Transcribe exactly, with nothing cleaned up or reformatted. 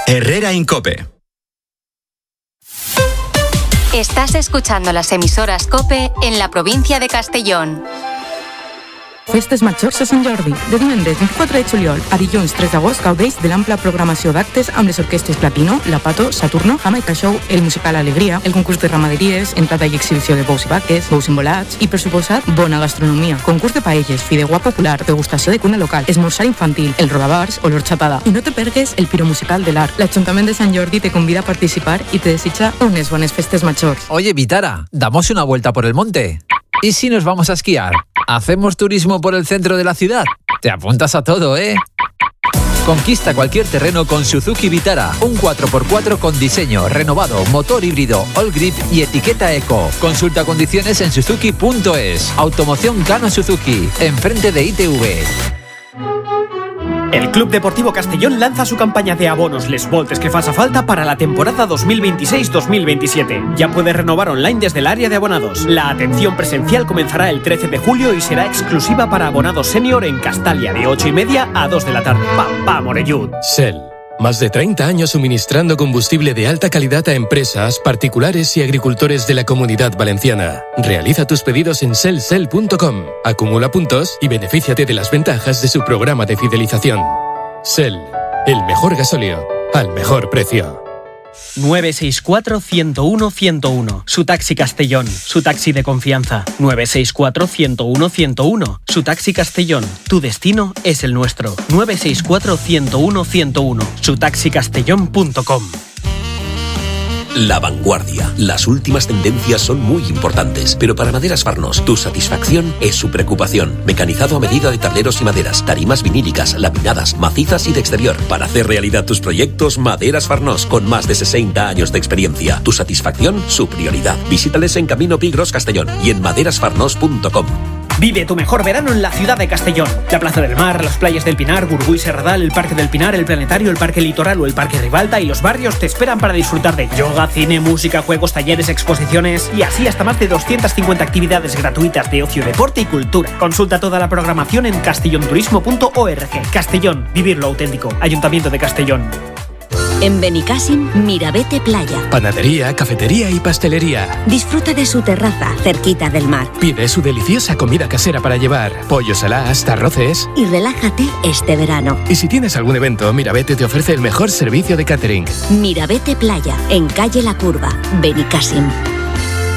Herrera Incope. Estás escuchando las emisoras COPE en la provincia de Castellón. Festes Majors a Sant Jordi. De divendres vint-i-quatre de juliol a dilluns tres d'agost gaudeix de l'ampla programació d'actes amb les orquestres Platino, La Pato, Saturno, Jamaica Show, el musical Alegria, el concurs de ramaderies, entrada i exhibició de bous i vaques, bous embolats i, per suposat, bona gastronomia, concurs de paelles, fideuà popular, degustació de cuina local, esmorzar infantil, el rodabars o l'horchatada. I no te pergues el piro musical de l'Arc. L'Ajuntament de Sant Jordi te convida a participar y te desitja unes bones festes majors. Oye, Vitara, ¿damos una vuelta por el monte? ¿Y si nos vamos a esquiar? ¿Hacemos turismo por el centro de la ciudad? Te apuntas a todo, ¿eh? Conquista cualquier terreno con Suzuki Vitara. Un cuatro por cuatro con diseño, renovado, motor híbrido, all grip y etiqueta eco. Consulta condiciones en suzuki punto es. Automoción Kano Suzuki, enfrente de I T V. El Club Deportivo Castellón lanza su campaña de abonos Les Voltes que faça falta para la temporada dos mil veintiséis dos mil veintisiete. Ya puedes renovar online desde el área de abonados. La atención presencial comenzará el trece de julio y será exclusiva para abonados senior en Castalia de ocho y media a dos de la tarde. ¡Pam, pam, Morellud! Shell. Más de treinta años suministrando combustible de alta calidad a empresas, particulares y agricultores de la Comunidad Valenciana. Realiza tus pedidos en shell shell punto com, acumula puntos y benefíciate de las ventajas de su programa de fidelización. Shell, el mejor gasóleo, al mejor precio. nueve seis cuatro, uno cero uno, uno cero uno. Su taxi Castellón, su taxi de confianza. nueve seis cuatro, uno cero uno, uno cero uno. Su taxi Castellón. Tu destino es el nuestro. nueve seis cuatro, uno cero uno, uno cero uno. su taxi castellón punto com. La vanguardia. Las últimas tendencias son muy importantes, pero para Maderas Farnós, tu satisfacción es su preocupación. Mecanizado a medida de tableros y maderas, tarimas vinílicas, laminadas, macizas y de exterior. Para hacer realidad tus proyectos, Maderas Farnós, con más de sesenta años de experiencia. Tu satisfacción, su prioridad. Visítales en Camino Pigros Castellón y en maderas farnós punto com. Vive tu mejor verano en la ciudad de Castellón. La Plaza del Mar, las playas del Pinar, Gurgui, Serradal, el Parque del Pinar, el Planetario, el Parque Litoral o el Parque Ribalta y los barrios te esperan para disfrutar de yoga, cine, música, juegos, talleres, exposiciones y así hasta más de doscientas cincuenta actividades gratuitas de ocio, deporte y cultura. Consulta toda la programación en castellón turismo punto org. Castellón, vivir lo auténtico. Ayuntamiento de Castellón. En Benicàssim, Mirabete Playa. Panadería, cafetería y pastelería. Disfruta de su terraza, cerquita del mar. Pide su deliciosa comida casera para llevar. Pollos alas, arroces. Y relájate este verano. Y si tienes algún evento, Mirabete te ofrece el mejor servicio de catering. Mirabete Playa, en calle La Curva, Benicàssim.